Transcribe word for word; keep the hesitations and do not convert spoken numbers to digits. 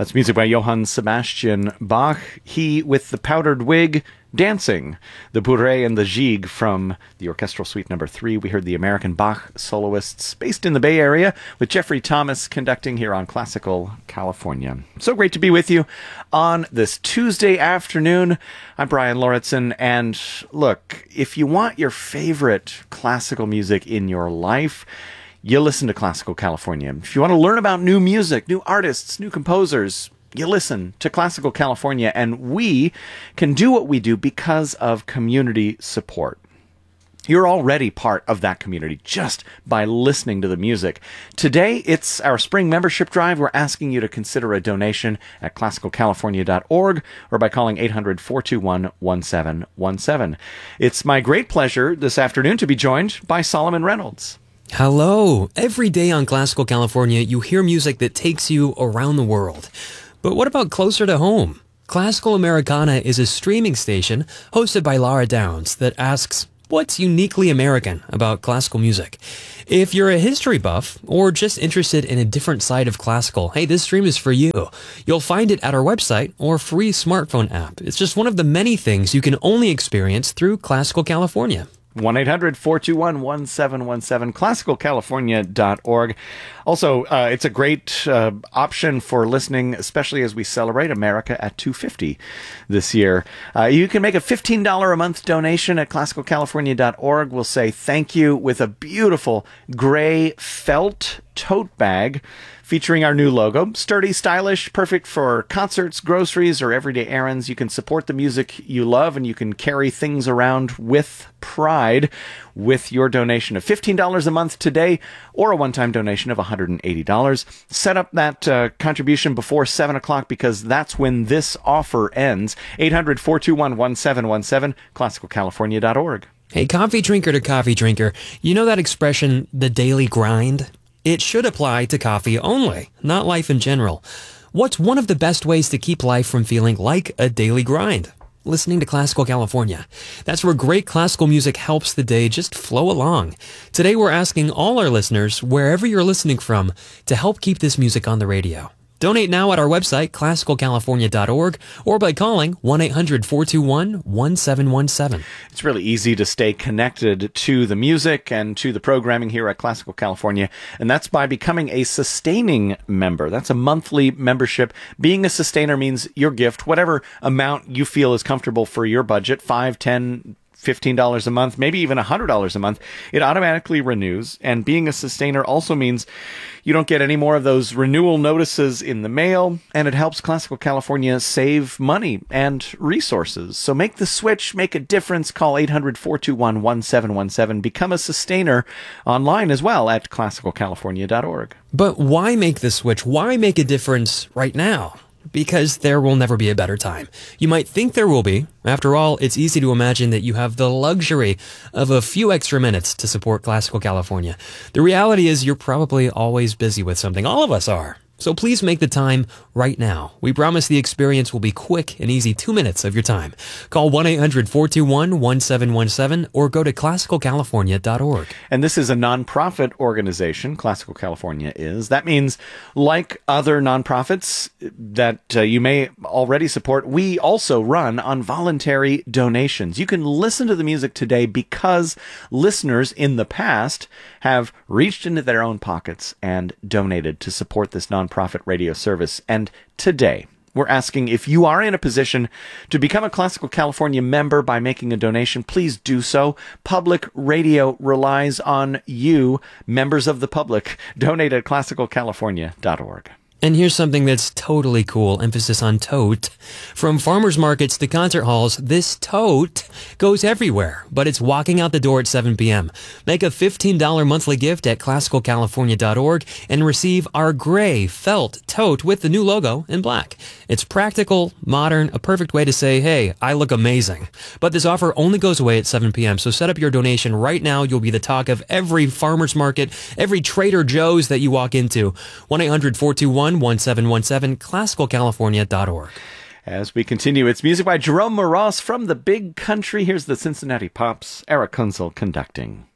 That's music by Johann Sebastian Bach. He, with the powdered wig, dancing. The Bourrée and the Gigue from the Orchestral Suite number three. We heard the American Bach soloists based in the Bay Area with Jeffrey Thomas conducting here on Classical California. So great to be with you on this Tuesday afternoon. I'm Brian Lauritsen, and look, if you want your favorite classical music in your life, you listen to Classical California. If you want to learn about new music, new artists, new composers, you listen to Classical California, and we can do what we do because of community support. You're already part of that community just by listening to the music. Today, it's our spring membership drive. We're asking you to consider a donation at classical california dot org or by calling eight hundred, four two one, one seven one seven. It's my great pleasure this afternoon to be joined by Solomon Reynolds. Hello. Every day on Classical California, you hear music that takes you around the world. But what about closer to home? Classical Americana is a streaming station hosted by Laura Downs that asks, what's uniquely American about classical music? If you're a history buff or just interested in a different side of classical, hey, this stream is for you. You'll find it at our website or free smartphone app. It's just one of the many things you can only experience through Classical California. one eight hundred, four two one, one seven one seven, classical california dot org. Also, uh, it's a great uh, option for listening, especially as we celebrate America at two fifty this year. Uh, you can make a fifteen dollars a month donation at classical california dot org. We'll say thank you with a beautiful gray felt tote bag featuring our new logo. Sturdy, stylish, perfect for concerts, groceries, or everyday errands. You can support the music you love, and you can carry things around with pride with your donation of fifteen dollars a month today, or a one-time donation of one hundred eighty dollars. Set up that uh, contribution before seven o'clock because that's when this offer ends. eight hundred, four two one, one seven one seven, classical california dot org. Hey, coffee drinker to coffee drinker, you know that expression, the daily grind? It should apply to coffee only, not life in general. What's one of the best ways to keep life from feeling like a daily grind? Listening to Classical California. That's where great classical music helps the day just flow along. Today we're asking all our listeners, wherever you're listening from, to help keep this music on the radio. Donate now at our website, classical california dot org, or by calling one eight hundred, four two one, one seven one seven. It's really easy to stay connected to the music and to the programming here at Classical California, and that's by becoming a sustaining member. That's a monthly membership. Being a sustainer means your gift, whatever amount you feel is comfortable for your budget, five, ten, fifteen dollars a month, maybe even one hundred dollars a month, it automatically renews. And being a sustainer also means you don't get any more of those renewal notices in the mail, and it helps Classical California save money and resources. So make the switch, make a difference. Call eight hundred, four two one, one seven one seven. Become a sustainer online as well at classical california dot org. But why make the switch? Why make a difference right now? Because there will never be a better time. You might think there will be. After all, it's easy to imagine that you have the luxury of a few extra minutes to support Classical California. The reality is you're probably always busy with something. All of us are. So please make the time right now. We promise the experience will be quick and easy, two minutes of your time. Call one eight hundred, four two one, one seven one seven or go to classical california dot org. And this is a nonprofit organization, Classical California is. That means, like other nonprofits that uh, you may already support, we also run on voluntary donations. You can listen to the music today because listeners in the past have reached into their own pockets and donated to support this nonprofit Profit radio service. And today, we're asking if you are in a position to become a Classical California member by making a donation, please do so. Public radio relies on you, members of the public. Donate at classical california dot org. And here's something that's totally cool, emphasis on tote. From farmers markets to concert halls, this tote goes everywhere, but it's walking out the door at seven p.m. Make a fifteen dollars monthly gift at classical california dot org and receive our gray felt tote with the new logo in black. It's practical, modern, a perfect way to say, hey, I look amazing. But this offer only goes away at seven p.m., so set up your donation right now. You'll be the talk of every farmer's market, every Trader Joe's that you walk into. one eight hundred, four two one, one seven one seven, classical california dot org. As we continue, it's music by Jerome Moross from the Big Country. Here's the Cincinnati Pops, Eric Kunzel conducting.